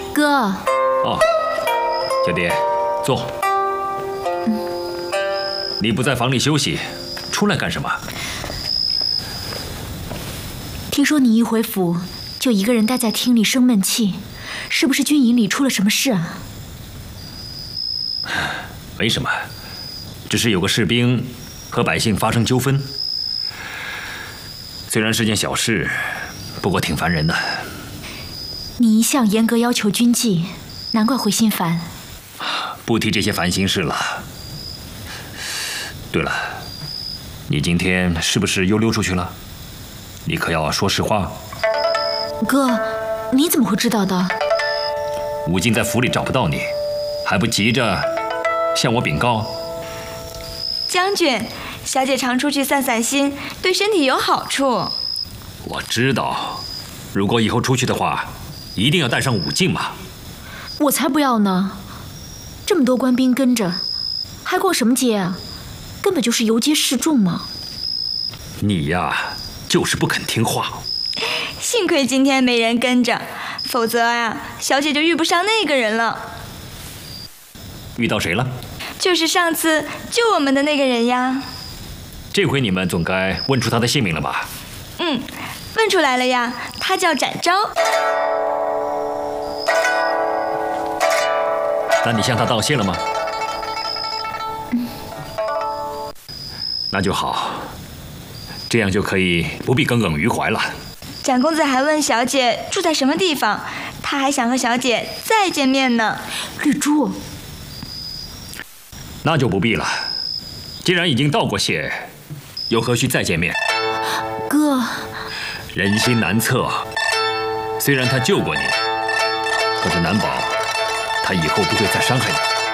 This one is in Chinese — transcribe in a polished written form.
哥。 哦，小蝶，坐。你不在房里休息，出来干什么？ 听说你一回府就一个人待在厅里生闷气，是不是军营里出了什么事啊？ 没什么，只是有个士兵和百姓发生纠纷。虽然是件小事，不过挺烦人的。 你一向严格要求军纪，难怪会心烦。 不提这些烦心事了。对了，你今天是不是又溜出去了？你可要说实话。 哥，你怎么会知道的？ 武进在府里找不到你，还不急着向我禀告？ 将军，小姐常出去散散心，对身体有好处。 我知道，如果以后出去的话，一定要带上武进嘛。 我才不要呢！这么多官兵跟着，还逛什么街啊？根本就是游街示众嘛！ 你呀，就是不肯听话。 幸亏今天没人跟着，否则啊，小姐就遇不上那个人了。 遇到谁了？ 就是上次救我们的那个人呀。 这回你们总该问出他的姓名了吧？ 问出来了呀，他叫展昭。 那你向他道谢了吗？那就好，这样就可以不必耿耿于怀了。 展公子还问小姐住在什么地方，他还想和小姐再见面呢。 绿珠， 那就不必了，既然已经道过谢，又何须再见面？ 哥， 人心难测，虽然他救过你，可是难保他以后不会再伤害你。